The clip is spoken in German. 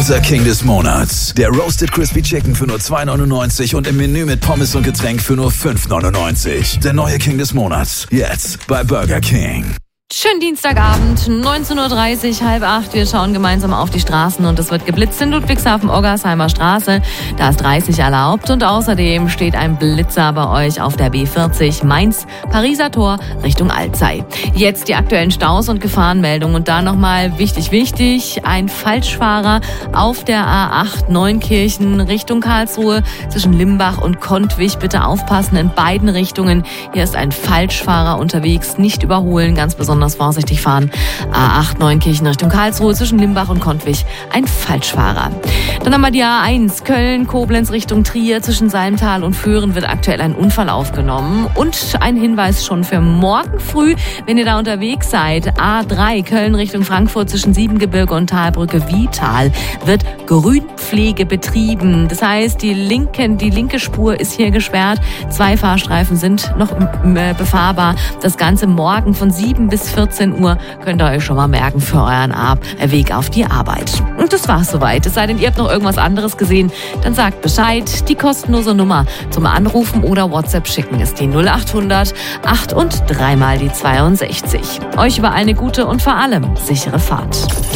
Burger King des Monats. Der Roasted Crispy Chicken für nur 2,99 und im Menü mit Pommes und Getränk für nur 5,99. Der neue King des Monats. Jetzt bei Burger King. Schönen Dienstagabend, 19.30 Uhr, 7:30. Wir schauen gemeinsam auf die Straßen und es wird geblitzt in Ludwigshafen-Oggersheimer Straße. Da ist 30 erlaubt und außerdem steht ein Blitzer bei euch auf der B40 Mainz-Pariser Tor Richtung Alzey. Jetzt die aktuellen Staus und Gefahrenmeldungen und da nochmal wichtig, ein Falschfahrer auf der A8 Neunkirchen Richtung Karlsruhe zwischen Limbach und Kontwich. Bitte aufpassen in beiden Richtungen. Hier ist ein Falschfahrer unterwegs, nicht überholen, ganz besonders vorsichtig fahren. A8 Neunkirchen Richtung Karlsruhe zwischen Limbach und Kontwich, ein Falschfahrer. Dann haben wir die A1 Köln-Koblenz Richtung Trier zwischen Salmtal und Föhren wird aktuell ein Unfall aufgenommen. Und ein Hinweis schon für morgen früh, wenn ihr da unterwegs seid. A3 Köln Richtung Frankfurt zwischen Siebengebirge und Talbrücke Wietal wird Grünpflege betrieben. Das heißt, die linke Spur ist hier gesperrt. 2 Fahrstreifen sind noch befahrbar. Das Ganze morgen von 7 bis 14 Uhr könnt ihr euch schon mal merken für euren Weg auf die Arbeit. Und das war's soweit. Es sei denn, ihr habt noch irgendwas anderes gesehen, dann sagt Bescheid. Die kostenlose Nummer zum Anrufen oder WhatsApp schicken ist die 0800 8 und 3 mal die 62. Euch überall eine gute und vor allem sichere Fahrt.